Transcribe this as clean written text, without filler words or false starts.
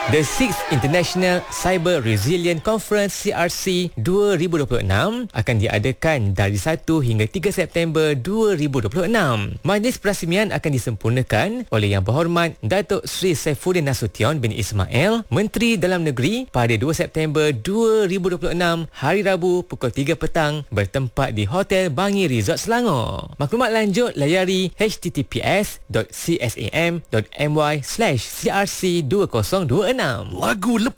The 6th International Cyber Resilient Conference CRC 2026 akan diadakan dari 1 hingga 3 September 2026. Majlis perasmian akan disempurnakan oleh Yang Berhormat Datuk Seri Saifuddin Nasution bin Ismail, Menteri Dalam Negeri, pada 2 September 2026 hari Rabu pukul 3 petang bertempat di Hotel Bangi Resort Selangor. Maklumat lanjut layari https.csam.my/crc2026. Lagu lepas